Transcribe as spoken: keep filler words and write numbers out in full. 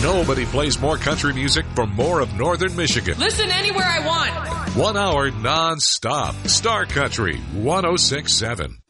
Nobody plays more country music for more of Northern Michigan. Listen anywhere I want. One hour non-stop. Star Country one oh six point seven.